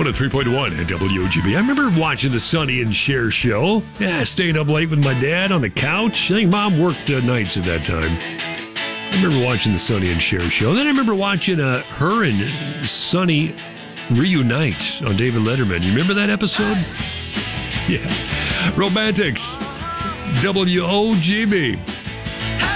103.1 at WOGB. I remember watching the Sonny and Cher show. Yeah, staying up late with my dad on the couch. I think Mom worked nights at that time. I remember watching the Sonny and Cher show. Then I remember watching her and Sonny reunite on David Letterman. You remember that episode? Yeah. Romantics. WOGB.